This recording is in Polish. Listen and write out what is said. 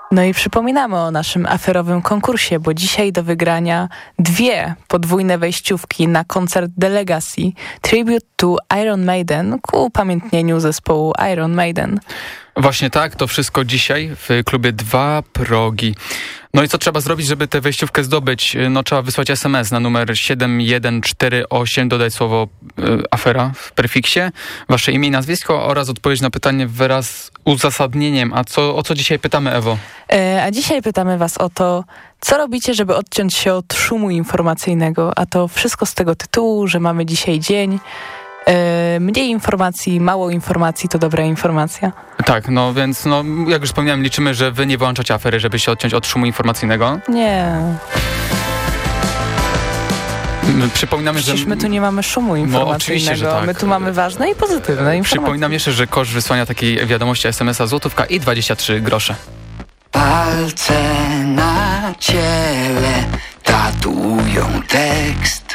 No i przypominamy o naszym aferowym konkursie, bo dzisiaj do wygrania 2 podwójne wejściówki na koncert The Legacy Tribute to Iron Maiden ku upamiętnieniu zespołu Iron Maiden. Właśnie tak, to wszystko dzisiaj w klubie 2 Progi. No i co trzeba zrobić, żeby tę wejściówkę zdobyć? No trzeba wysłać SMS na numer 7148, dodać słowo afera w prefiksie, wasze imię i nazwisko oraz odpowiedź na pytanie wraz z uzasadnieniem. A o co dzisiaj pytamy, Ewo? A dzisiaj pytamy was o to, co robicie, żeby odciąć się od szumu informacyjnego, a to wszystko z tego tytułu, że mamy dzisiaj dzień. Mniej informacji, mało informacji to dobra informacja. Tak, no więc jak już wspomniałem, liczymy, że wy nie wyłączacie afery, żeby się odciąć od szumu informacyjnego. Nie. Przypominamy, przecież my tu nie mamy szumu informacyjnego. Oczywiście, że tak. My tu mamy ważne i pozytywne informacje. Przypominam jeszcze, że koszt wysłania takiej wiadomości SMS-a złotówka i 23 grosze. Palce na ciele tatuują tekst.